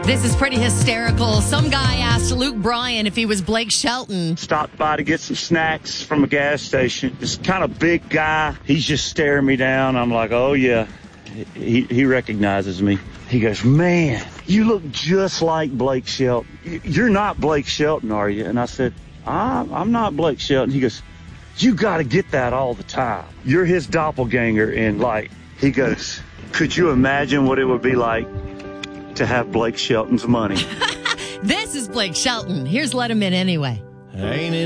This is pretty hysterical. Some guy asked Luke Bryan if he was Blake Shelton. Stopped by to get some snacks from a gas station. This kind of big guy, he's just staring me down. I'm like, oh, yeah. He recognizes me. He goes, man, you look just like Blake Shelton. You're not Blake Shelton, are you? And I said, I'm not Blake Shelton. He goes, you got to get that all the time. You're his doppelganger. And he goes, could you imagine what it would be like to have Blake Shelton's money? This is Blake Shelton. Here's Let Him In Anyway. Ain't it